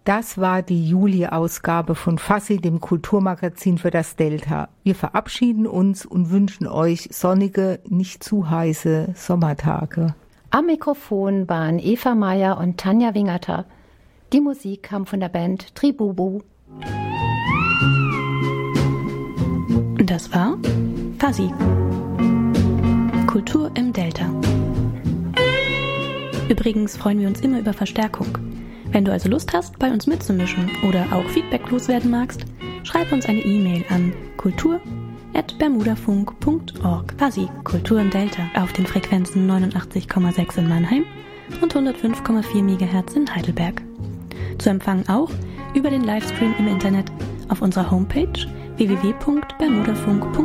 Das war die Juli-Ausgabe von Fassi, dem Kulturmagazin für das Delta. Wir verabschieden uns und wünschen euch sonnige, nicht zu heiße Sommertage. Am Mikrofon waren Eva Meyer und Tanja Wingerter. Die Musik kam von der Band Tribubu. Das war Fassi. Kultur im Delta. Übrigens freuen wir uns immer über Verstärkung. Wenn du also Lust hast, bei uns mitzumischen oder auch Feedback loswerden magst, schreib uns eine E-Mail an kultur@bermudafunk.org. Fassi, Kultur im Delta, auf den Frequenzen 89,6 in Mannheim und 105,4 MHz in Heidelberg. Zu empfangen auch über den Livestream im Internet auf unserer Homepage www.bermudafunk.org.